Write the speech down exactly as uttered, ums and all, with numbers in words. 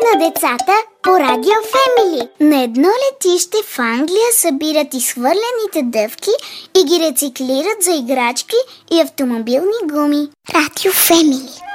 на децата по Радио Фемили. На едно летище в Англия събират изхвърлените дъвки и ги рециклират за играчки и автомобилни гуми. Радио Фемили.